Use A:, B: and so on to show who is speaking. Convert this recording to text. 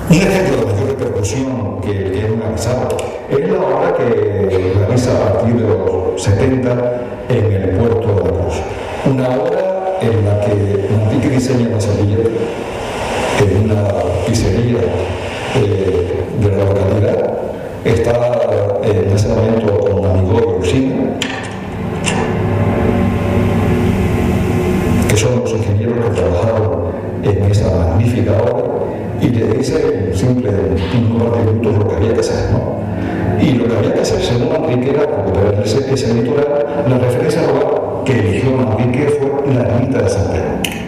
A: Un ejemplo de mayor repercusión que hemos analizado es la obra que realiza a partir de los 70 en el puerto de la Cruz. Una obra en la que Manrique diseña una servilleta en una pizzería de la localidad. Está en ese momento con Amigó y Lucina, que son los ingenieros que trabajaron en esa magnífica obra, y le dice en simple 5 minutos lo que había que hacer, ¿no? Y lo que había que hacer, según Manrique, era recuperar ese litoral. La referencia al lugar que eligió Manrique fue la ermita de San Pedro.